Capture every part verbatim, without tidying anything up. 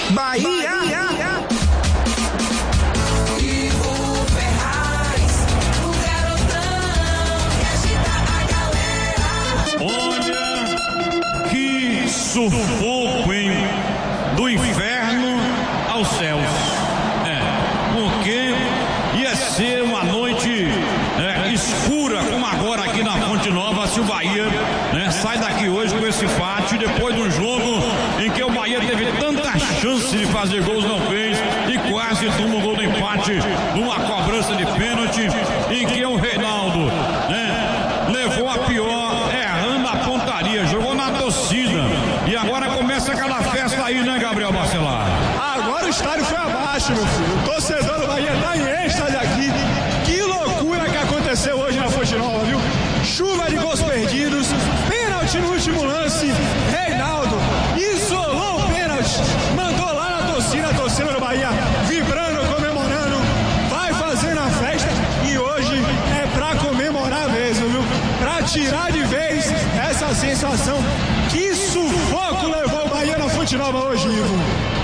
Bahia. Olha que sufoco, hein? Do inferno aos céus. É, porque ia ser uma noite é, escura, como agora aqui na Fonte Nova, se o Bahia né, sai daqui hoje com esse empate, depois de um jogo em que o Bahia teve tanta chance de fazer gols, não fez, e quase toma o gol do empate numa cobrança de pênalti, em que o Reinaldo né, levou a pior, errando a pontaria, jogou na torcida, e agora começa aquela festa aí, né, Gabriel Bacelar? Agora o estádio foi abaixo, meu filho. O torcedor do Bahia tá em êxtase aqui. Que loucura que aconteceu hoje na Fonte Nova, viu? Chuva de gols perdidos, pênalti no último lance, Reinaldo isolou o pênalti, mandou lá na torcida, a torcida do Bahia vibrando, comemorando, vai fazendo a festa, e hoje é pra comemorar mesmo, viu? Pra tirar de vez essa sensação. Que sufoco levou o Bahia na Fonte Nova hoje, Ivo.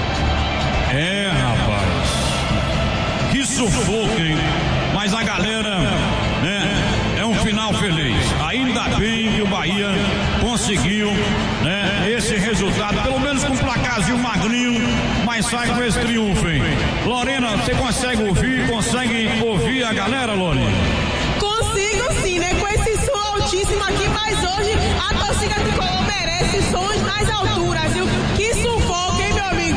É, rapaz, que sufoco, hein? Mas a galera, né, é um final feliz. Ainda bem que o Bahia conseguiu, né, esse resultado, pelo menos com um placarzinho magrinho, mas sai com esse triunfo, hein? Lorena, você consegue ouvir, consegue ouvir a galera, Lorena? Consigo sim, né? Com esse som altíssimo aqui, mas hoje a torcida tricolor merece sons mais alturas, viu? Que sufoco, hein, meu amigo?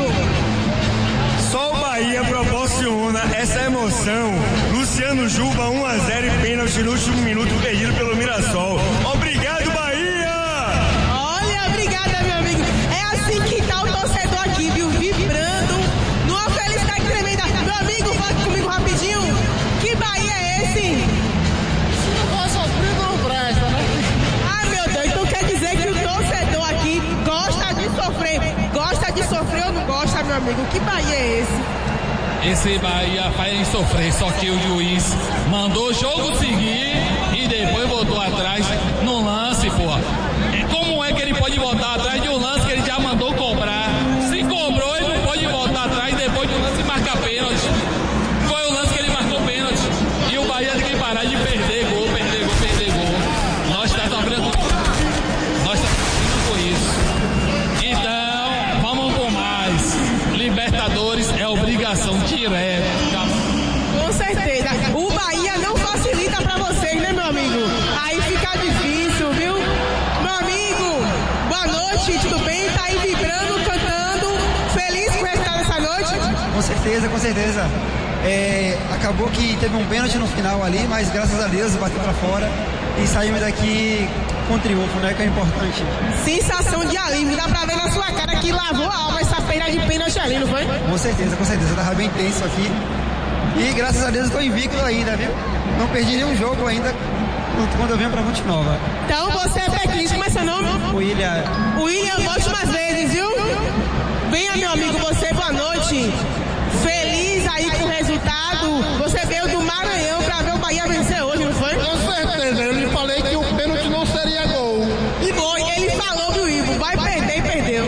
Só o Bahia proporciona essa emoção. Luciano Juba, um a zero e pênalti no último minuto perdido pelo Mirassol. Obrigado, Bahia! Olha, obrigada, meu amigo. É assim que tá o torcedor aqui, viu? Vibrando, numa felicidade tremenda. Meu amigo, fala comigo rapidinho. Que Bahia é esse? Se não for sofrido, não presta, né? Ah, meu Deus, então quer dizer que o torcedor aqui gosta de sofrer. Gosta de sofrer ou não gosta, meu amigo? Que Bahia é esse? Esse Bahia faz sofrer, só que o juiz mandou o jogo seguir e depois voltou atrás no lance, porra. Como é que ele pode voltar atrás de um lance que ele já mandou cobrar? Se cobrou, ele não pode voltar atrás e depois do lance marcar pênalti. Foi o lance que ele marcou pênalti. E o Bahia tem que parar de perder gol, perder gol, perder gol. Nós estamos sofrendo. Nós estamos sofrendo com isso. Então, vamos com mais. Libertadores é obrigação direta. Com certeza. O Bahia não facilita pra vocês, né, meu amigo? Aí fica difícil, viu? Meu amigo, boa noite, tudo bem? Tá aí vibrando, cantando, feliz com o resultado dessa noite? Com certeza, com certeza. É, acabou que teve um pênalti no final ali, mas graças a Deus bateu pra fora e saímos daqui com triunfo, né? Que é importante. Sensação de alívio, dá pra ver na sua cara que lavou a alma essa feira de pênalti ali, não foi? Com certeza, com certeza. Eu tava bem tenso aqui. E graças a Deus eu tô invicto ainda, viu? Não perdi nenhum jogo ainda quando eu venho pra Fonte Nova. Então você é teclista, como é seu nome? William. William, volte mais vezes, viu? Venha, meu amigo, você, boa noite. Feliz aí com o resultado. Você veio do Maranhão pra ver o Bahia vencer hoje, não foi? Com certeza, eu lhe falei que o pênalti não seria gol. E foi, ele falou, viu, Ivo? Vai perder e perdeu.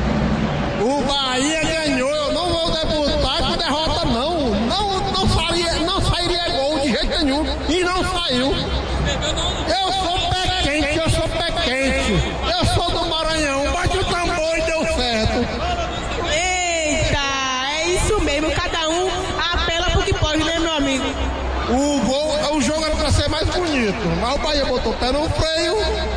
O Bahia ganhou, eu não vou debutar com derrota não. Não, não, faria, não sairia gol de jeito nenhum. E não saiu. Eu sou pé quente, eu sou pé quente. Eu sou do Maranhão, bate o tambor e deu certo. Eita, é isso mesmo, cada um apela pro que pode, né, meu amigo? O gol, o jogo era pra ser mais bonito, mas o Bahia botou o pé no freio,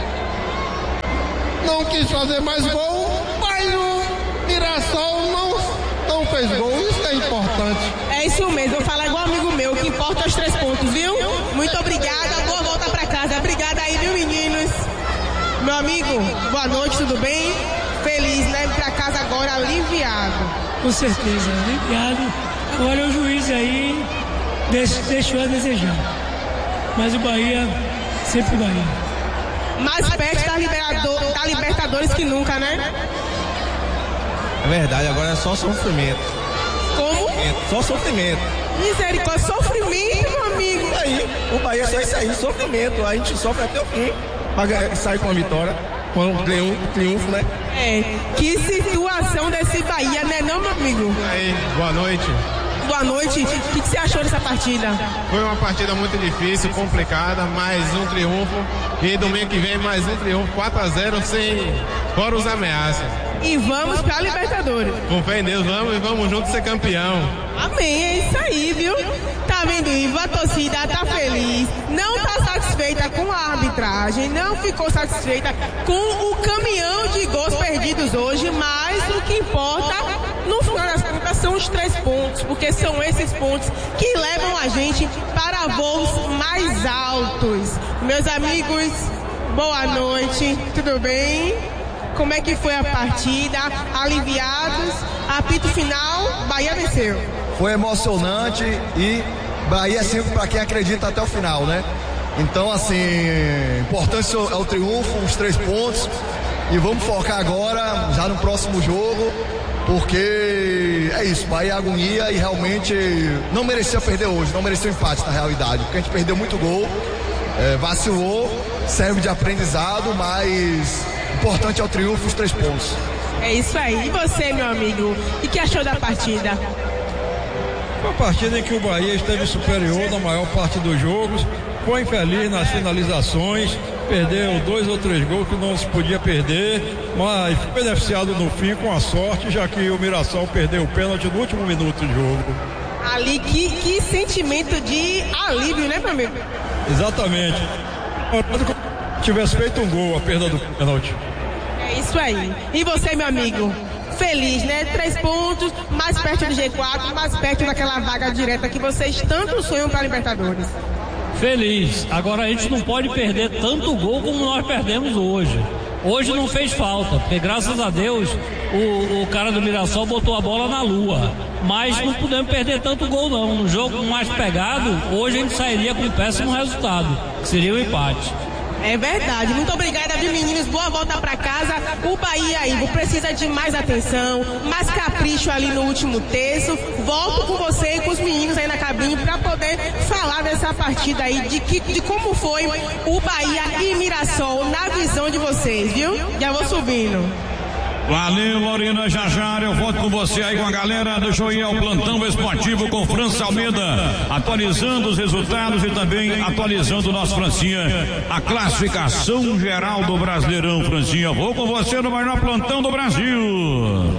não quis fazer mais gol, mas o Mirassol não, não fez gol, isso é importante. É isso mesmo, eu falo igual amigo meu, o que importa é os três pontos, viu? Muito obrigada, boa volta pra casa. Obrigada aí, viu, meninos? Meu amigo, boa noite, tudo bem? Feliz, leve pra casa agora aliviado. Com certeza, aliviado. Agora o juiz aí deixou a desejar. Mas o Bahia, sempre Bahia. Mais perto da, liberador, da Libertadores que nunca, né? É verdade, agora é só sofrimento. Como? É só sofrimento. Misericórdia, sofrimento, meu amigo. E aí, o Bahia é só isso aí, sofrimento. A gente sofre até o fim pra sair com a vitória, com o triunfo, triunfo, né? É, que situação desse Bahia, né, não, meu amigo? amigo? E aí, boa noite. Boa noite. O que, que você achou dessa partida? Foi uma partida muito difícil, complicada, mais um triunfo. E domingo que vem mais um triunfo, quatro a zero, sem fora os ameaças. E vamos pra Libertadores. Com fé em Deus, vamos e vamos juntos ser campeão. Amém, é isso aí, viu? Tá vendo, Ivo? A torcida tá feliz, não tá satisfeita com a arbitragem, não ficou satisfeita com o caminhão de gols perdidos hoje, mas o que importa, no final das contas, são os três pontos, porque são esses pontos que levam a gente para voos mais altos. Meus amigos, boa noite, tudo bem? Como é que foi a partida? Aliviados? Apito final, Bahia venceu. Foi emocionante e Bahia é sempre para quem acredita até o final, né? Então, assim, importante é o triunfo, os três pontos, e vamos focar agora já no próximo jogo, porque é isso, Bahia é agonia e realmente não merecia perder hoje, não merecia o empate na realidade, porque a gente perdeu muito gol, é, vacilou, serve de aprendizado, mas importante é o triunfo, os três pontos. É isso aí. E você, meu amigo, o que achou da partida? Uma partida em que o Bahia esteve superior na maior parte dos jogos, foi infeliz nas finalizações, perdeu dois ou três gols que não se podia perder, mas foi beneficiado no fim com a sorte, já que o Mirassol perdeu o pênalti no último minuto de jogo. Ali, que, que sentimento de alívio, né, meu amigo? Exatamente. Se tivesse feito um gol, a perda do pênalti. É isso aí. E você, meu amigo? Feliz, né? Três pontos, mais perto do G quatro, mais perto daquela vaga direta que vocês tanto sonham para a Libertadores. Feliz. Agora a gente não pode perder tanto gol como nós perdemos hoje. Hoje não fez falta, porque graças a Deus o, o cara do Mirassol botou a bola na lua. Mas não podemos perder tanto gol não. No jogo mais pegado, hoje a gente sairia com um péssimo resultado, que seria o empate. É verdade, muito obrigada, viu, meninos? Boa volta pra casa. O Bahia, Ivo, precisa de mais atenção, mais capricho ali no último terço. Volto com você e com os meninos aí na cabine pra poder falar dessa partida aí, de, que, de como foi o Bahia e Mirassol na visão de vocês, viu? Já vou subindo. Valeu, Lorena, já já eu volto com você aí com a galera do Joiel Plantão Esportivo com França Almeida, atualizando os resultados e também atualizando o nosso Francinha, a classificação geral do Brasileirão. Francinha, vou com você no maior plantão do Brasil.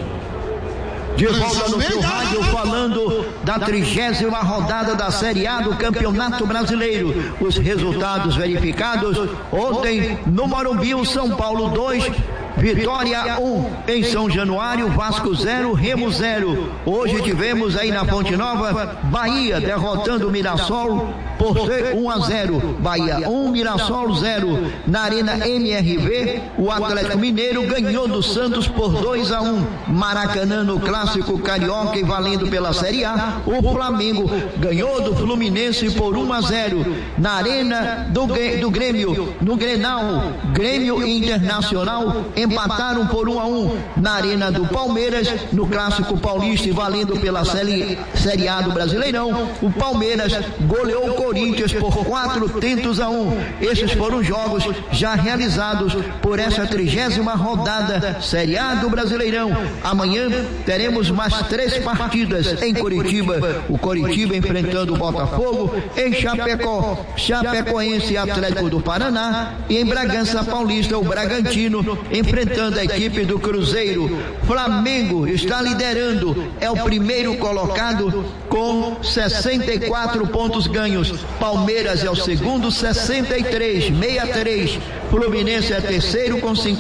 De volta no seu rádio, falando da trigésima rodada da Série A do Campeonato Brasileiro. Os resultados verificados ontem no Morumbi, o São Paulo dois, Vitória um, em São Januário, Vasco zero, Remo zero. Hoje tivemos aí na Fonte Nova, Bahia derrotando o Mirassol por um a zero. Bahia um, Mirassol zero. Na Arena M R V, o Atlético Mineiro ganhou do Santos por dois a um. Maracanã, no Clássico Carioca e valendo pela Série A, o Flamengo ganhou do Fluminense por um a zero. Na Arena do, do Grêmio, no Grenal, Grêmio Internacional empataram por um a um. Na Arena do Palmeiras, no Clássico Paulista e valendo pela série, série A do Brasileirão, o Palmeiras goleou o Corinthians por quatro tentos a um. Esses foram jogos já realizados por essa trigésima rodada Série A do Brasileirão. Amanhã teremos mais três partidas em Curitiba, o Coritiba enfrentando o Botafogo, em Chapecó, Chapecoense e Atlético do Paraná, e em Bragança Paulista, o Bragantino enfrentando a equipe do Cruzeiro. Flamengo está liderando, é o primeiro colocado com sessenta e quatro pontos ganhos. Palmeiras é o segundo, sessenta e três, sessenta e três. Fluminense é terceiro com cinquenta